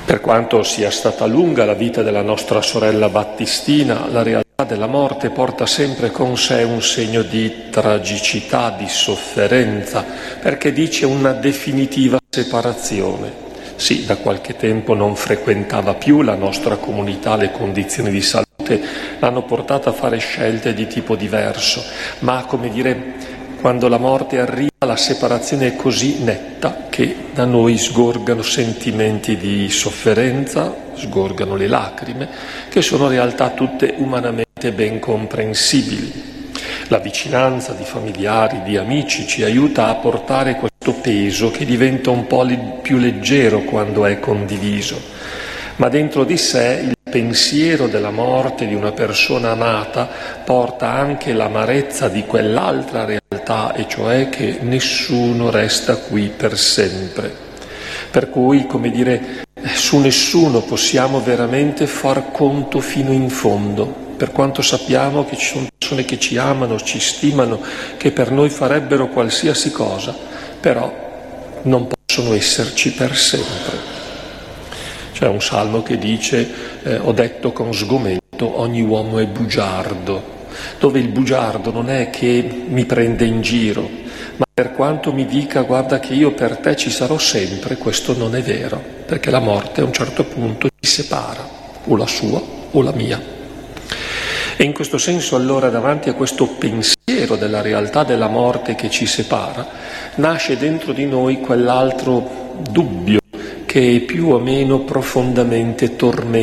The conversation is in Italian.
Per quanto sia stata lunga la vita della nostra sorella Battistina, la realtà della morte porta sempre con sé un segno di tragicità, di sofferenza, perché dice una definitiva separazione. Sì, da qualche tempo non frequentava più la nostra comunità, le condizioni di salute l'hanno portata a fare scelte di tipo diverso, ma quando la morte arriva la separazione è così netta che da noi sgorgano sentimenti di sofferenza, sgorgano le lacrime, che sono realtà tutte umanamente ben comprensibili. La vicinanza di familiari, di amici ci aiuta a portare questo peso che diventa un po' più leggero quando è condiviso, ma dentro di sé il pensiero della morte di una persona amata porta anche l'amarezza di quell'altra realtà, e cioè che nessuno resta qui per sempre. Per cui, su nessuno possiamo veramente far conto fino in fondo, per quanto sappiamo che ci sono persone che ci amano, ci stimano, che per noi farebbero qualsiasi cosa, però non possono esserci per sempre. C'è un salmo che dice, ho detto con sgomento, ogni uomo è bugiardo, dove il bugiardo non è che mi prende in giro, ma per quanto mi dica guarda che io per te ci sarò sempre, questo non è vero, perché la morte a un certo punto ci separa, o la sua o la mia. E in questo senso allora davanti a questo pensiero della realtà della morte che ci separa, nasce dentro di noi quell'altro dubbio che più o meno profondamente tormenta